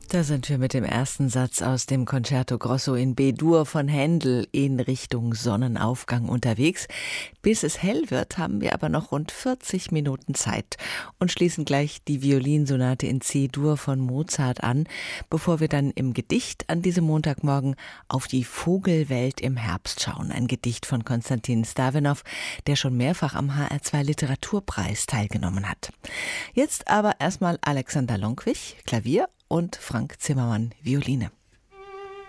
Da sind wir mit dem ersten Satz aus dem Concerto Grosso in B-Dur von Händel in Richtung Sonnenaufgang unterwegs. Bis es hell wird, haben wir aber noch rund 40 Minuten Zeit und schließen gleich die Violinsonate in C-Dur von Mozart an, bevor wir dann im Gedicht an diesem Montagmorgen auf die Vogelwelt im Herbst schauen. Ein Gedicht von Konstantin Stawenow, der schon mehrfach am HR2 Literaturpreis teilgenommen hat. Jetzt aber erstmal Alexander Lonkwich, Klavier, und Frank Zimmermann, Violine.